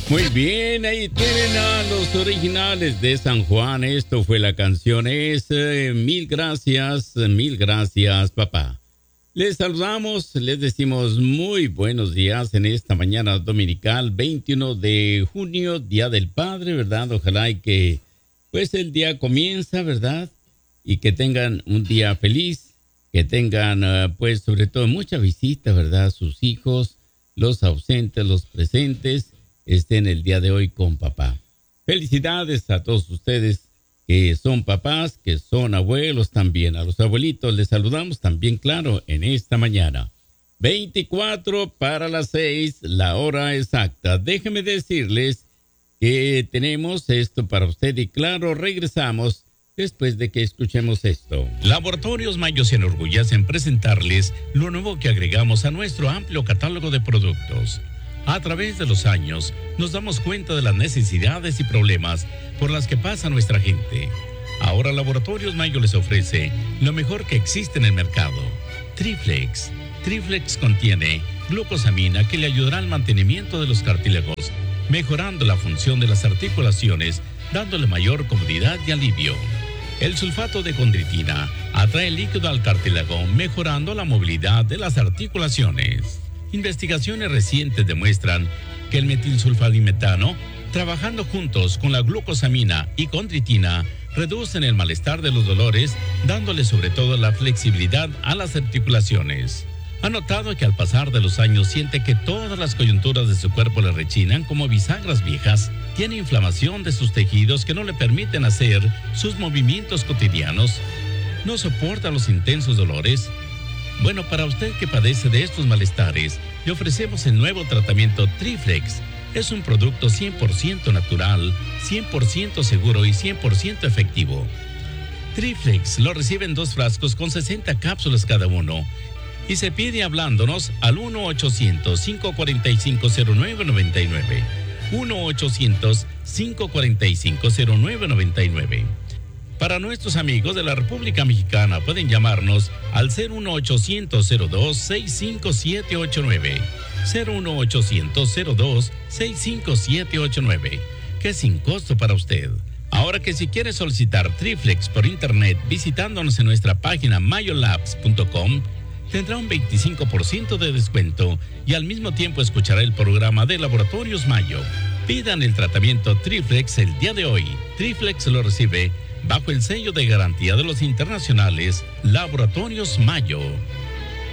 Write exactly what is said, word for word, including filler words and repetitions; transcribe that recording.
Muy bien, ahí tienen a los originales de San Juan. Esto fue la canción, es eh, Mil gracias, mil gracias, papá. Les saludamos, les decimos muy buenos días en esta mañana dominical, veintiuno de junio, Día del Padre, ¿verdad? Ojalá y que pues el día comienza, ¿verdad? Y que tengan un día feliz, que tengan uh, pues sobre todo mucha visita, ¿verdad? Sus hijos, los ausentes, los presentes, estén el día de hoy con papá. Felicidades a todos ustedes que son papás, que son abuelos también. A los abuelitos les saludamos también, claro, en esta mañana. veinticuatro para las seis, la hora exacta. Déjenme decirles que tenemos esto para usted y claro, regresamos después de que escuchemos esto. Laboratorios Mayo se enorgullece en presentarles lo nuevo que agregamos a nuestro amplio catálogo de productos. A través de los años, nos damos cuenta de las necesidades y problemas por las que pasa nuestra gente. Ahora Laboratorios Mayo les ofrece lo mejor que existe en el mercado. Triflex. Triflex contiene glucosamina que le ayudará al mantenimiento de los cartílagos, mejorando la función de las articulaciones, dándole mayor comodidad y alivio. El sulfato de condritina atrae líquido al cartílago, mejorando la movilidad de las articulaciones. Investigaciones recientes demuestran que el metilsulfadimetano, trabajando juntos con la glucosamina y condritina, reducen el malestar de los dolores, dándole sobre todo la flexibilidad a las articulaciones. Ha notado que al pasar de los años siente que todas las coyunturas de su cuerpo le rechinan como bisagras viejas, tiene inflamación de sus tejidos que no le permiten hacer sus movimientos cotidianos, no soporta los intensos dolores. Bueno, para usted que padece de estos malestares, le ofrecemos el nuevo tratamiento Triflex. Es un producto cien por ciento natural, cien por ciento seguro y cien por ciento efectivo. Triflex lo recibe en dos frascos con sesenta cápsulas cada uno y se pide hablándonos al uno ochocientos, cinco cuatro cinco, cero nueve nueve nueve. uno ochocientos, cinco cuatro cinco, cero nueve nueve nueve. Para nuestros amigos de la República Mexicana pueden llamarnos al cero uno ochocientos, cero dos, seis cinco siete ocho nueve. cero uno ochocientos, cero dos, seis cinco siete ocho nueve, que es sin costo para usted. Ahora que si quiere solicitar Triflex por internet visitándonos en nuestra página mayolabs punto com, tendrá un veinticinco por ciento de descuento y al mismo tiempo escuchará el programa de Laboratorios Mayo. Pidan el tratamiento Triflex el día de hoy. Triflex lo recibe bajo el sello de garantía de los internacionales Laboratorios Mayo.